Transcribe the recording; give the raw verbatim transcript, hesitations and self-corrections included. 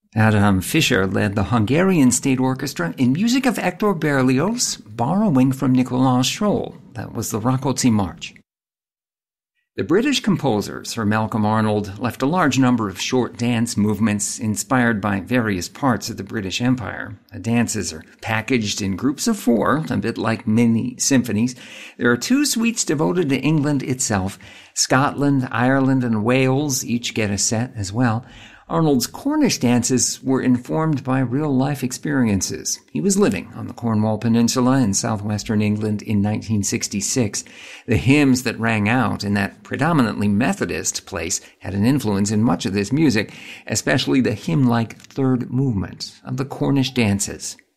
Adam Fischer led the Hungarian State Orchestra in music of Hector Berlioz, borrowing from Nicolas Scholl. That was the Rákóczi March. The British composer Sir Malcolm Arnold left a large number of short dance movements inspired by various parts of the British Empire. The dances are packaged in groups of four, a bit like mini symphonies. There are two suites devoted to England itself. Scotland, Ireland, and Wales each get a set as well. Arnold's Cornish dances were informed by real-life experiences. He was living on the Cornwall Peninsula in southwestern England in nineteen sixty-six. The hymns that rang out in that predominantly Methodist place had an influence in much of this music, especially the hymn-like third movement of the Cornish dances.